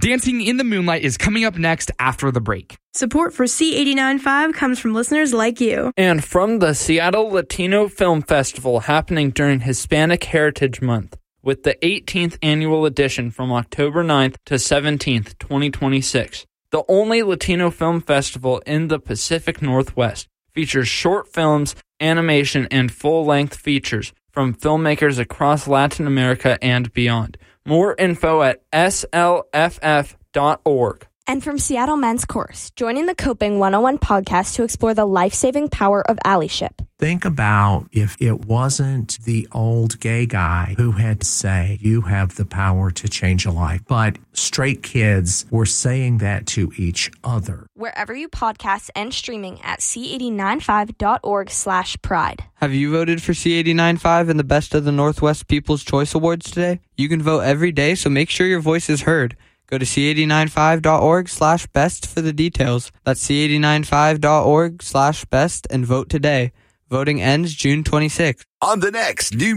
Dancing in the Moonlight is coming up next after the break. Support for C89.5 comes from listeners like you. And from the Seattle Latino Film Festival happening during Hispanic Heritage Month, with the 18th annual edition from October 9th to 17th, 2026. The only Latino film festival in the Pacific Northwest features short films, animation, and full-length features from filmmakers across Latin America and beyond. More info at slff.org. And from Seattle Men's Course, joining the Coping 101 podcast to explore the life-saving power of allyship. Think about if it wasn't the old gay guy who had to say, you have the power to change a life, but straight kids were saying that to each other. Wherever you podcast and streaming at c895.org/pride. Have you voted for C89.5 in the Best of the Northwest People's Choice Awards today? You can vote every day, so make sure your voice is heard. Go to c895.org/best for the details. That's c895.org/best and vote today. Voting ends June 26th. On the next New